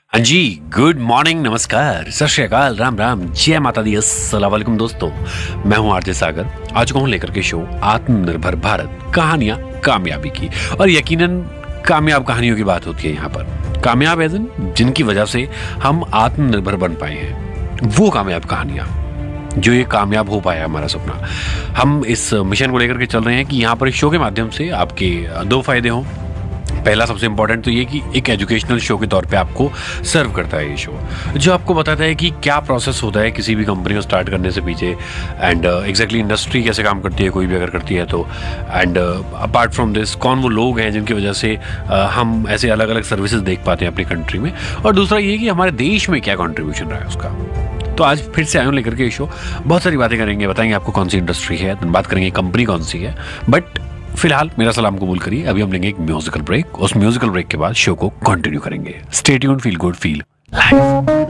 हाँ जी, good morning, नमस्कार, सत श्री अकाल, राम राम, जय माता दी, अस्सलाम वालेकुम दोस्तों। मैं हूं आरजे सागर। आज को हूं लेकर के शो आत्मनिर्भर भारत, कहानियां कामयाबी की। और यकीनन कामयाब कहानियों की बात होती है यहाँ पर। कामयाब एज इन जिनकी वजह से हम आत्मनिर्भर बन पाए हैं, वो कामयाब कहानियां, जो ये कामयाब हो पाया हमारा सपना। हम इस मिशन को लेकर के चल रहे हैं कि यहाँ पर इस शो के माध्यम से आपके दो फायदे हों। पहला सबसे इंपॉर्टेंट तो ये कि एक एजुकेशनल शो के तौर पे आपको सर्व करता है ये शो, जो आपको बताता है कि क्या प्रोसेस होता है किसी भी कंपनी को स्टार्ट करने से पीछे, एंड एग्जैक्टली इंडस्ट्री कैसे काम करती है, कोई भी अगर करती है तो। एंड अपार्ट फ्रॉम दिस, कौन वो लोग हैं जिनकी वजह से हम ऐसे अलग अलग सर्विसेज देख पाते हैं अपनी कंट्री में। और दूसरा ये कि हमारे देश में क्या कॉन्ट्रीब्यूशन रहा है उसका। तो आज फिर से आए हूं लेकर के ये शो। बहुत सारी बातें करेंगे, बताएंगे आपको कौन सी इंडस्ट्री है, बात करेंगे कंपनी कौन सी है। बट फिलहाल मेरा सलाम कबूल करिए। अभी हम लेंगे एक म्यूजिकल ब्रेक। उस म्यूजिकल ब्रेक के बाद शो को कंटिन्यू करेंगे। Stay tuned, feel good, feel live.